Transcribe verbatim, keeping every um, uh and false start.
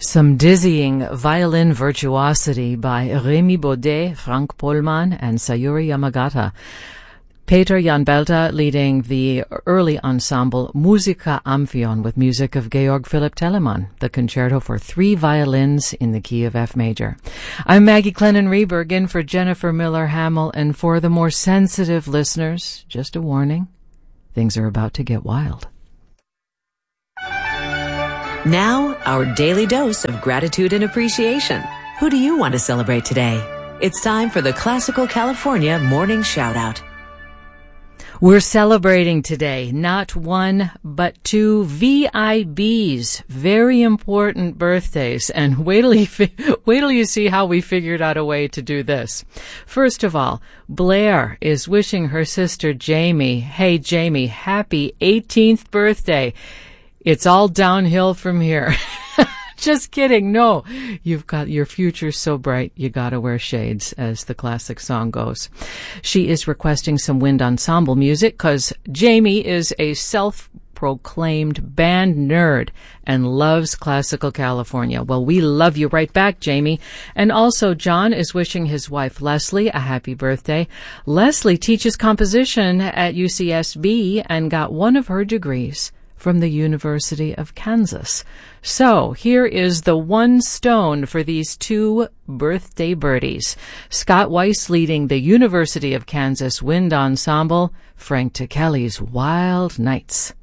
Some dizzying violin virtuosity by Rémi Baudet, Frank Pohlmann, and Sayuri Yamagata. Peter Jan Belta leading the early ensemble Musica Amphion with music of Georg Philipp Telemann, the concerto for three violins in the key of F major. I'm Maggie Clennon-Reberg in for Jennifer Miller-Hamill, and for the more sensitive listeners, just a warning, things are about to get wild. Now, our daily dose of gratitude and appreciation. Who do you want to celebrate today? It's time for the Classical California Morning Shoutout. We're celebrating today not one, but two V I Bs, very important birthdays, and wait till, you fi- wait till you see how we figured out a way to do this. First of all, Blair is wishing her sister Jamie, hey Jamie, happy eighteenth birthday. It's all downhill from here. Just kidding. No, you've got your future so bright, you gotta wear shades, as the classic song goes. She is requesting some wind ensemble music because Jamie is a self-proclaimed band nerd and loves classical California. Well, we love you right back, Jamie. And also, John is wishing his wife Leslie a happy birthday. Leslie teaches composition at U C S B and got one of her degrees from the University of Kansas. So here is the one stone for these two birthday birdies. Scott Weiss leading the University of Kansas Wind Ensemble, Frank Tikelli's Wild Nights.